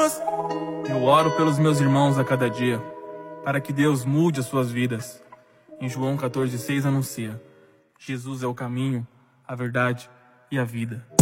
Eu oro pelos meus irmãos a cada dia, para que Deus mude as suas vidas. Em João 14,6 anuncia: Jesus é o caminho, a verdade e a vida.